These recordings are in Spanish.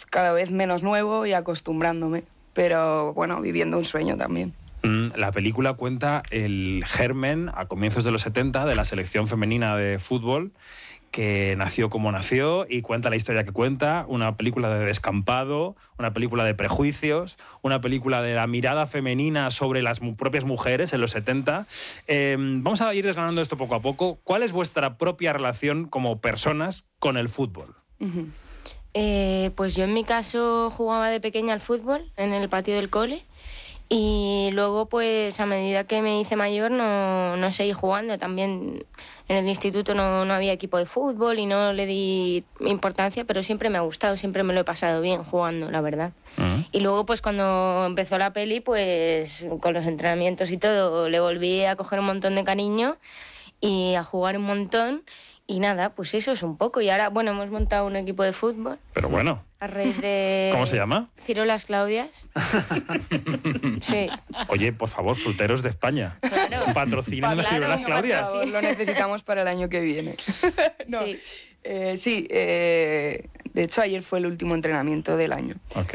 cada vez menos nuevo y acostumbrándome, pero bueno, viviendo un sueño también. La película cuenta el germen a comienzos de los 70 de la selección femenina de fútbol, que nació como nació y cuenta la historia que cuenta, una película de descampado, una película de prejuicios, una película de la mirada femenina sobre las propias mujeres en los 70. Vamos a ir desgranando esto poco a poco. ¿Cuál es vuestra propia relación como personas con el fútbol? Pues yo en mi caso jugaba de pequeña al fútbol en el patio del cole. Y luego, pues a medida que me hice mayor, no seguí jugando. También en el instituto no había equipo de fútbol y no le di importancia, pero siempre me ha gustado, siempre me lo he pasado bien jugando, la verdad. Y luego, pues cuando empezó la peli, pues con los entrenamientos y todo, le volví a coger un montón de cariño y a jugar un montón. Y nada, pues eso es un poco. Y ahora, bueno, hemos montado un equipo de fútbol. Pero bueno. A raíz de... ¿Cómo se llama? Ciruelas Claudias. Sí. Oye, por favor, Fruteros de España. Claro. Patrocinen las Ciruelas Claudias. Por favor, lo necesitamos para el año que viene. No. Sí. De hecho ayer fue el último entrenamiento del año. Ok.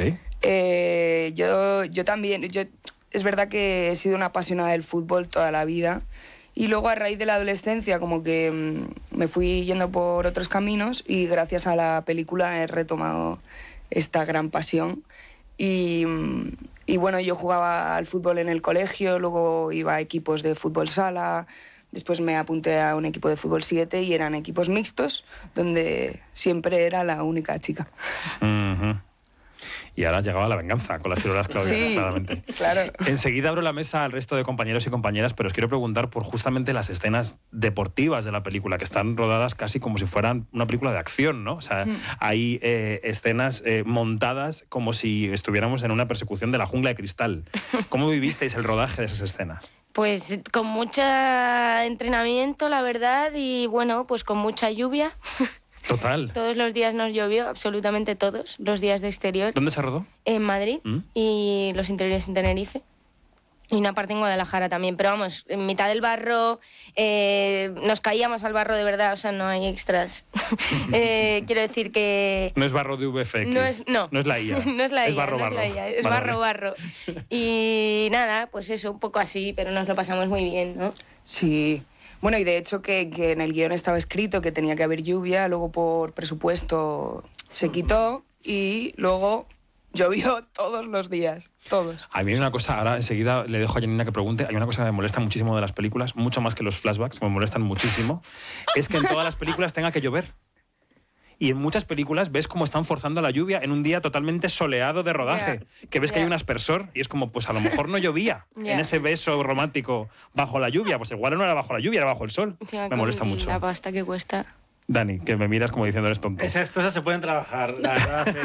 Yo también, es verdad que he sido una apasionada del fútbol toda la vida. Y luego a raíz de la adolescencia como que me fui yendo por otros caminos y gracias a la película he retomado esta gran pasión. Y bueno, yo jugaba al fútbol en el colegio, luego iba a equipos de fútbol sala, después me apunté a un equipo de fútbol 7 y eran equipos mixtos donde siempre era la única chica. Y ahora llegaba la venganza con las Ciruelas Claudias, sí, claramente. Claro. Enseguida abro la mesa al resto de compañeros y compañeras, pero os quiero preguntar por justamente las escenas deportivas de la película, que están rodadas casi como si fueran una película de acción, ¿no? O sea, hay escenas montadas como si estuviéramos en una persecución de la jungla de cristal. ¿Cómo vivisteis el rodaje de esas escenas? Pues con mucho entrenamiento, la verdad, y bueno, pues con mucha lluvia. Total. Todos los días nos llovió, absolutamente todos, los días de exterior. ¿Dónde se rodó? En Madrid y los interiores en Tenerife. Y una parte en Guadalajara también. Pero vamos, en mitad del barro, nos caíamos al barro de verdad, o sea, no hay extras. Quiero decir que... No es barro de VFX. No es la IA. No es la IA, es barro, no barro. es la IA, es Vale. barro. Y nada, pues eso, un poco así, pero nos lo pasamos muy bien, ¿no? Sí. Bueno, y de hecho que en el guión estaba escrito que tenía que haber lluvia, luego por presupuesto se quitó y luego llovió todos los días, todos. A mí hay una cosa, ahora enseguida le dejo a Janina que pregunte, hay una cosa que me molesta muchísimo de las películas, mucho más que los flashbacks, me molestan muchísimo, es que en todas las películas tenga que llover. Y en muchas películas ves cómo están forzando la lluvia en un día totalmente soleado de rodaje. Que ves que hay un aspersor y es como, pues a lo mejor no llovía en ese beso romántico bajo la lluvia. Pues igual no era bajo la lluvia, era bajo el sol. Me molesta mucho. La pasta que cuesta. Dani, que me miras como diciendo eres tonto. Esas cosas se pueden trabajar, la verdad.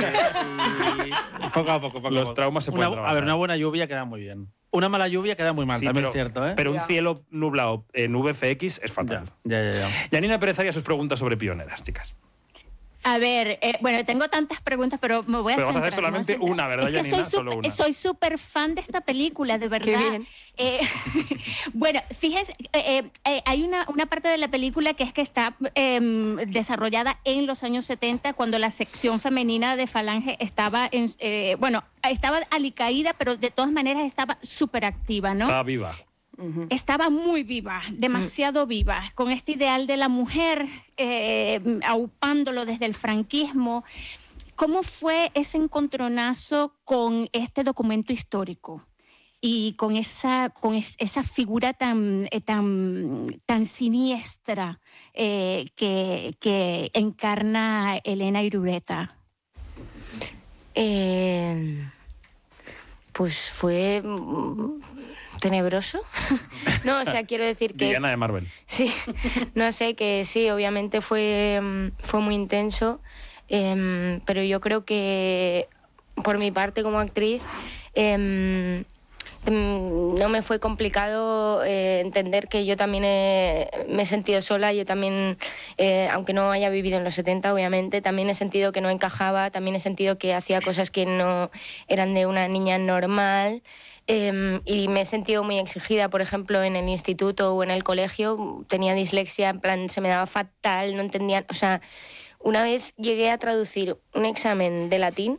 Y poco a poco. Los traumas se pueden trabajar. A ver, una buena lluvia queda muy bien. Una mala lluvia queda muy mal, Sí, también pero, es cierto, ¿eh? Pero un cielo nublado en VFX es fatal. Ya. Janina Pérez Arias, sus preguntas sobre Pioneras, chicas. A ver, bueno, tengo tantas preguntas, pero me voy a Pero vas a centrar. hacer solamente una, ¿verdad, es que Janina? Solo una. soy súper fan de esta película, de verdad. Qué bien. Bueno, fíjense, hay una parte de la película que es que está desarrollada en los años 70, cuando la sección femenina de Falange estaba, estaba alicaída, pero de todas maneras estaba súper activa, ¿no? Estaba viva. Estaba muy viva, demasiado viva, con este ideal de la mujer, aupándolo desde el franquismo. ¿Cómo fue ese encontronazo con este documento histórico y con esa figura tan siniestra que encarna Elena Irureta? Pues fue tenebroso. No, o sea, quiero decir que... Villana de Marvel. Sí, no sé, que sí, obviamente fue muy intenso, pero yo creo que por mi parte como actriz no me fue complicado entender que yo también me he sentido sola, yo también, aunque no haya vivido en los 70, obviamente, también he sentido que no encajaba, también he sentido que hacía cosas que no eran de una niña normal. Y me he sentido muy exigida, por ejemplo, en el instituto o en el colegio. Tenía dislexia, en plan, se me daba fatal, no entendía... O sea, una vez llegué a traducir un examen de latín